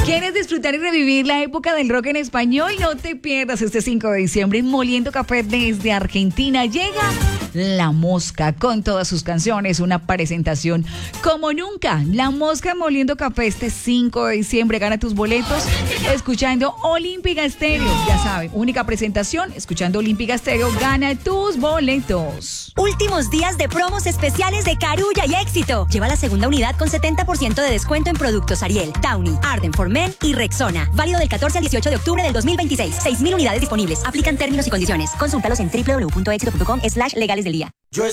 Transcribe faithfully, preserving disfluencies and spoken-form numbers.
¿Quieres disfrutar y revivir la época del rock en español? No te pierdas este cinco de diciembre en Moliendo Café desde Argentina. Llega La Mosca con todas sus canciones, una presentación como nunca. La Mosca Moliendo Café este cinco de diciembre. Gana tus boletos escuchando Olímpica Estéreo. Ya saben, única presentación, escuchando Olímpica Estéreo, gana tus boletos. Últimos días de promos especiales de Carulla y Éxito. Lleva la segunda unidad con setenta por ciento de descuento en productos Ariel, Downy, Arden for Men y Rexona. Válido del catorce al dieciocho de octubre del dos mil veintiséis. seis mil unidades disponibles. Aplican términos y condiciones. Consúltalos en w w w punto éxito punto com slash legales del día. Yo